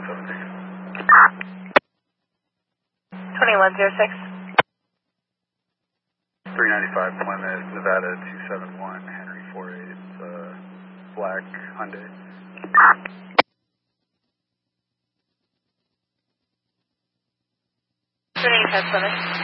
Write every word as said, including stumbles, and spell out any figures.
one seven six. twenty-one oh six. three ninety-five Plymouth, Nevada two seven one, Henry four eight, uh, black Hyundai. three ninety-five Plymouth.